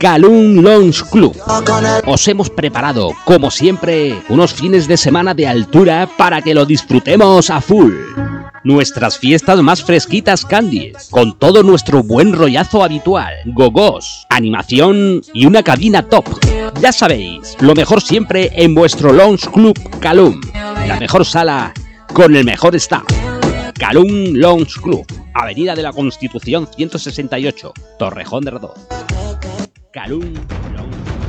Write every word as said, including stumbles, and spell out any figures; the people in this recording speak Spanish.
Calum Lounge Club. Os hemos preparado, como siempre, unos fines de semana de altura para que lo disfrutemos a full. Nuestras fiestas más fresquitas candies, con todo nuestro buen rollazo habitual, gogos, animación y una cabina top. Ya sabéis, lo mejor siempre en vuestro Lounge Club Calum, la mejor sala con el mejor staff. Calum Lounge Club, Avenida de la Constitución ciento sesenta y ocho, Torrejón de Redón. Calum